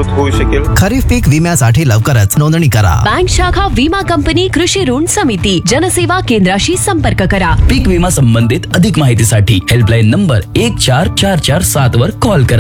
मदत होऊ शकेल. खरीप पीक विम्यासाठी लवकरच नोंदणी करा. बँक शाखा विमा कंपनी कृषी ऋण समिती जनसेवा केंद्राशी संपर्क करा. पीक विमा संबंधित अधिक माहितीसाठी हेल्पलाईन नंबर 14447 वर कॉल करा.